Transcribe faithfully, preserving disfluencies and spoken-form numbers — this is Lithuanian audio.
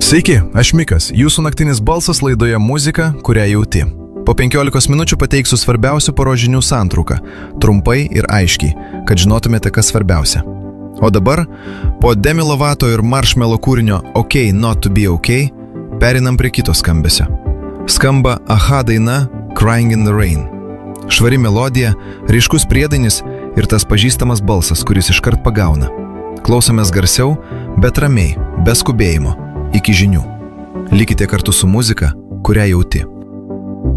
Sveiki, aš Mikas, jūsų naktinis balsas laidoje muzika, kurią jauti. Po penkiolikos minučių pateiksiu svarbiausių poros žinių santrauką, trumpai ir aiškiai, kad žinotumėte, kas svarbiausia. O dabar, po Demi Lovato ir Marshmello kūrinio OK Not To Be OK, perinam prie kito skambesio. Skamba Aha daina Crying in the Rain. Švari melodija, ryškus priedainis ir tas pažįstamas balsas, kuris iškart pagauna. Klausomės garsiau, bet ramiai, be skubėjimo, iki žinių. Likite kartu su muzika, kurią jauti.